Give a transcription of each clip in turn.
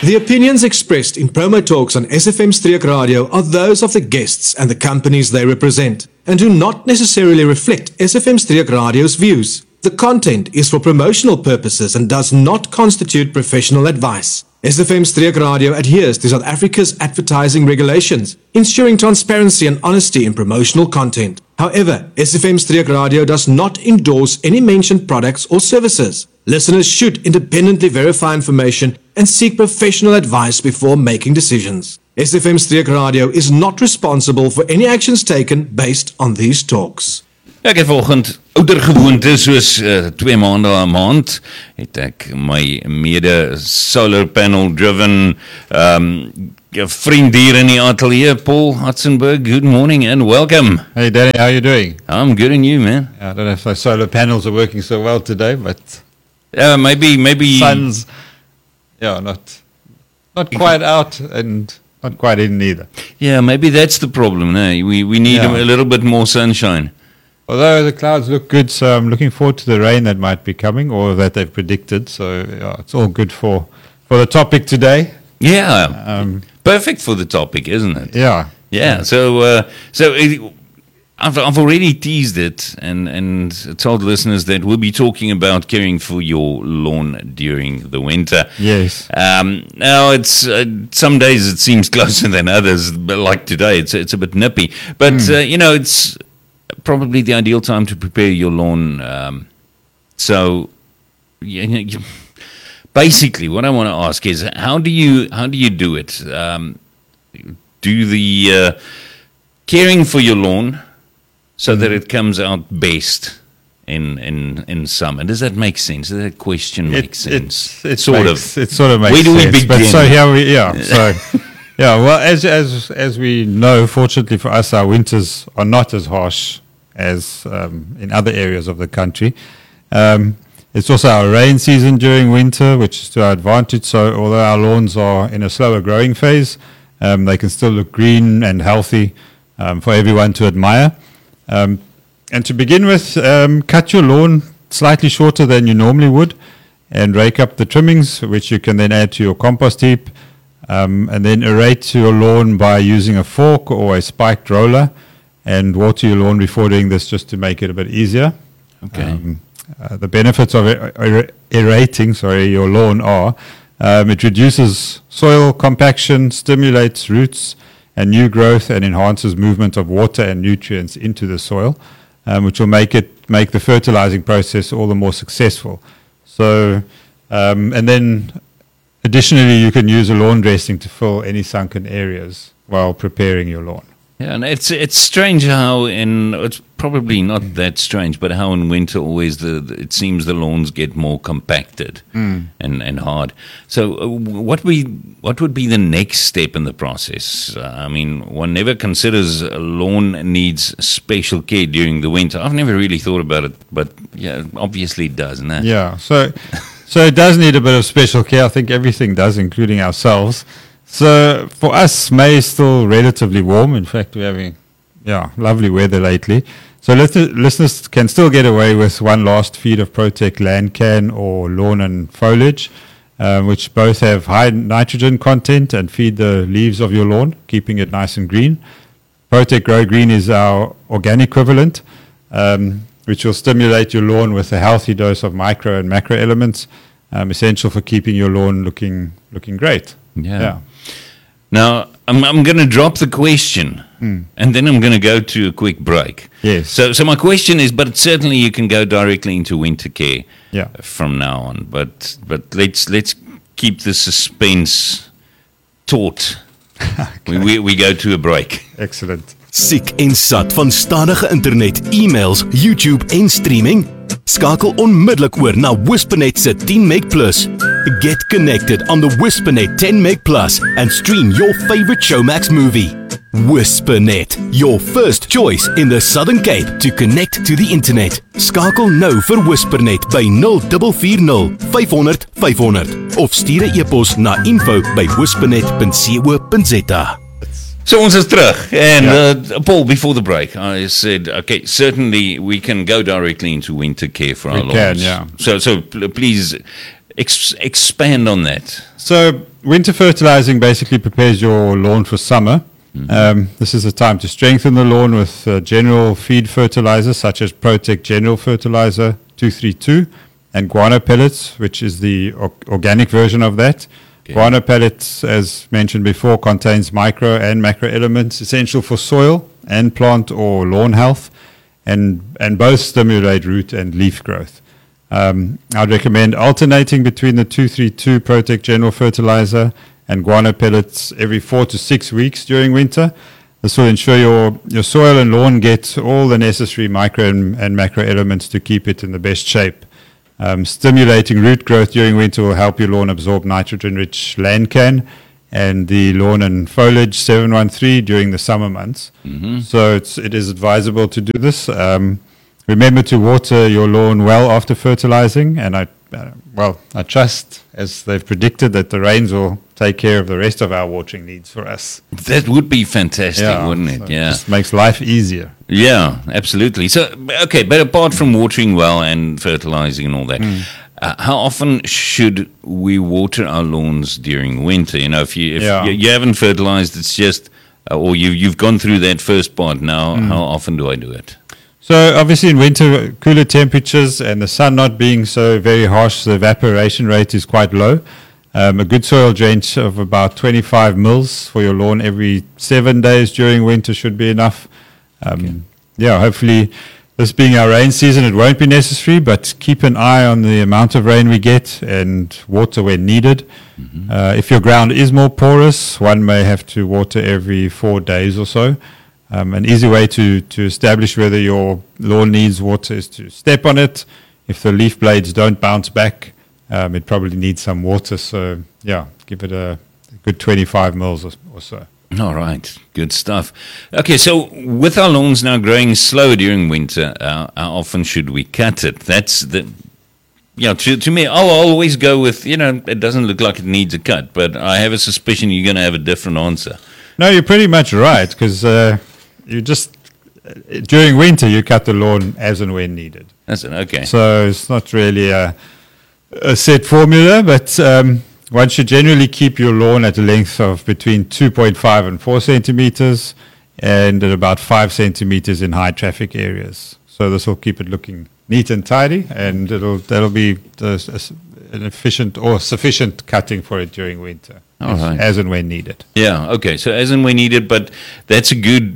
The opinions expressed in promo talks on SFM Streek Radio are those of the guests and the companies they represent, and do not necessarily reflect SFM Streek Radio's views. The content is for promotional purposes and does not constitute professional advice. SFM Streek Radio adheres to South Africa's advertising regulations, ensuring transparency and honesty in promotional content. However, SFM Streek Radio does not endorse any mentioned products or services. Listeners should independently verify information and seek professional advice before making decisions. SFM Streek Radio is not responsible for any actions taken based on these talks. Ek het vanoggend oudergewoonte soos 2 maande 'n maand het ek my mede solar panel driven vriend hier in die atelier, Paul Hutzenberg. Good morning and welcome. Hey Danny, how are you doing? I'm good, and you, man? I don't know if my solar panels are working so well today, but maybe sun's not quite out and not quite in either. Yeah, maybe that's the problem. Eh? We need a little bit more sunshine. Although the clouds look good, so I'm looking forward to the rain that might be coming or that they've predicted. So it's all good for the topic today. Yeah, perfect for the topic, isn't it? Yeah. So I've already teased it and told listeners that we'll be talking about caring for your lawn during the winter. Yes. Now it's some days it seems closer than others, but like today it's a bit nippy. But it's probably the ideal time to prepare your lawn. Basically, what I want to ask is how do you do it? Do the caring for your lawn so that it comes out best in summer. Does that make sense? Does that question make sense? It sort of makes sense. Where do we begin? But so here well, as we know, fortunately for us, our winters are not as harsh as in other areas of the country. It's also our rain season during winter, which is to our advantage. So although our lawns are in a slower growing phase, they can still look green and healthy for everyone to admire. And to begin with, cut your lawn slightly shorter than you normally would and rake up the trimmings, which you can then add to your compost heap. And then aerate your lawn by using a fork or a spiked roller and water your lawn before doing this just to make it a bit easier. Okay. The benefits of aerating your lawn are it reduces soil compaction, stimulates roots and new growth, and enhances movement of water and nutrients into the soil, which will make the fertilizing process all the more successful. So, and then additionally, you can use a lawn dressing to fill any sunken areas while preparing your lawn. Yeah, and it's strange how it's probably not that strange, but how in winter always it seems the lawns get more compacted and hard. So what would be the next step in the process? I mean, one never considers a lawn needs special care during the winter. I've never really thought about it, but yeah, obviously it does, doesn't it? Yeah, so it does need a bit of special care. I think everything does, including ourselves. So for us, May is still relatively warm. In fact, we're having lovely weather lately. So listeners can still get away with one last feed of Protect Land Can or Lawn and Foliage, which both have high nitrogen content and feed the leaves of your lawn, keeping it nice and green. Protect Grow Green is our organic equivalent, which will stimulate your lawn with a healthy dose of micro and macro elements, essential for keeping your lawn looking great. Yeah. Now, I'm going to drop the question, and then I'm going to go to a quick break. Yes. So my question is, but certainly you can go directly into winter care from now on. But let's keep the suspense taut. Okay. We go to a break. Excellent. Siek en sat van stadige internet, e-mails, YouTube en streaming? Skakel onmiddellik oor na Whispernet se 10 Meg Plus. Get connected on the Whispernet 10 Meg Plus and stream your favorite Showmax movie. Whispernet, your first choice in the Southern Cape to connect to the internet. Skakel nou vir Whispernet by 0440 500 500 of stuur 'n e-pos na info@whispernet.co.za. So ons is terug, and Paul, before the break, I said, okay, certainly we can go directly into winter care for our lawns. We can, yeah. So please expand on that. So winter fertilizing basically prepares your lawn for summer. This is a time to strengthen the lawn with general feed fertilizers such as Protect General Fertilizer 232 and guano pellets, which is the organic version of that. Okay. Guano pellets, as mentioned before, contains micro and macro elements essential for soil and plant or lawn health, and both stimulate root and leaf growth. I'd recommend alternating between the 232 Protect General Fertilizer and guano pellets every 4 to 6 weeks during winter. This will ensure your soil and lawn get all the necessary micro and macro elements to keep it in the best shape. Stimulating root growth during winter will help your lawn absorb nitrogen-rich Lancan and the lawn and foliage 713 during the summer months. So it is advisable to do this. Remember to water your lawn well after fertilizing, and I trust, as they've predicted, that the rains will take care of the rest of our watering needs for us. That would be fantastic, wouldn't it? So Yeah. It just makes life easier. Yeah, absolutely. So, okay, but apart from watering well and fertilizing and all that, how often should we water our lawns during winter? You know, if you haven't fertilized, it's just, or you've gone through that first part now, how often do I do it? So obviously in winter, cooler temperatures and the sun not being so very harsh, the evaporation rate is quite low. A good soil drench of about 25 mils for your lawn every 7 days during winter should be enough. Hopefully this being our rain season, it won't be necessary, but keep an eye on the amount of rain we get and water when needed. If your ground is more porous, one may have to water every 4 days or so. An easy way to establish whether your lawn needs water is to step on it. If the leaf blades don't bounce back, it probably needs some water. So, give it a good 25 mils or so. All right, good stuff. Okay, so with our lawns now growing slow during winter, how often should we cut it? That's the... to me, I'll always go with, it doesn't look like it needs a cut, but I have a suspicion you're going to have a different answer. No, you're pretty much right, because during winter, you cut the lawn as and when needed. That's it, okay. So it's not really a set formula, but one should generally keep your lawn at a length of between 2.5 and 4 centimeters and at about 5 centimeters in high traffic areas. So this will keep it looking neat and tidy, and that'll be an efficient or sufficient cutting for it during winter, as and when needed. Yeah, okay. So as and when needed, but that's a good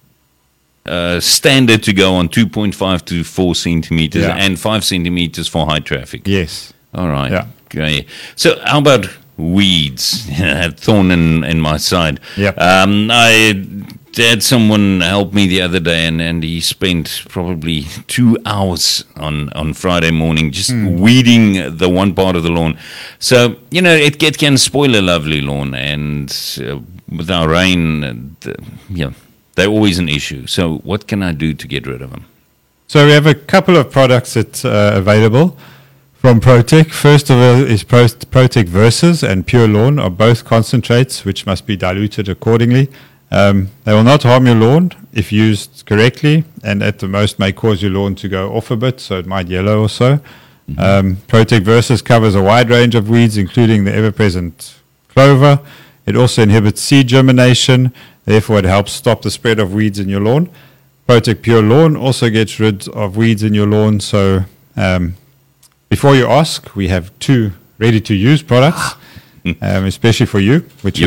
standard to go on, 2.5 to 4 centimeters and 5 centimeters for high traffic. Yes. All right. Yeah. Okay. So how about weeds? Thorn in my side. Yep. I had someone help me the other day, and he spent probably 2 hours on Friday morning just weeding the one part of the lawn. So, it can spoil a lovely lawn, and with our rain, they're always an issue. So what can I do to get rid of them? So we have a couple of products that's available from Protect. First of all is Protect Versus and Pure Lawn are both concentrates, which must be diluted accordingly. They will not harm your lawn if used correctly, and at the most may cause your lawn to go off a bit, so it might yellow or so. Protect Versus covers a wide range of weeds, including the ever-present clover. It also inhibits seed germination, therefore it helps stop the spread of weeds in your lawn. Protect Pure Lawn also gets rid of weeds in your lawn, so before you ask, we have 2 ready-to-use products. Especially for you, which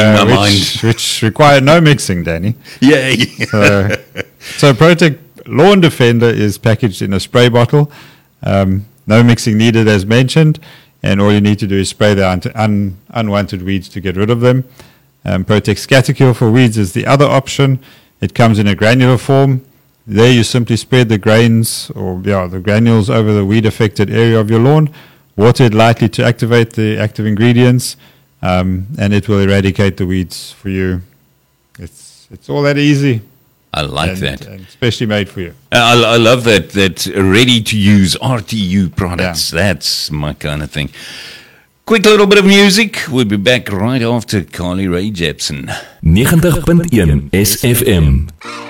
require no mixing, Danny. Yeah. So Protect Lawn Defender is packaged in a spray bottle. No mixing needed, as mentioned, and all you need to do is spray the unwanted weeds to get rid of them. Protect Scatterkill for weeds is the other option. It comes in a granular form. There you simply spread the grains or the granules over the weed-affected area of your lawn. Water it lightly to activate the active ingredients, and it will eradicate the weeds for you. It's all that easy. I like that. And especially made for you. I love that ready-to-use RTU products. Yeah. That's my kind of thing. Quick little bit of music. We'll be back right after Carly Rae Jepsen. 90.1 SFM.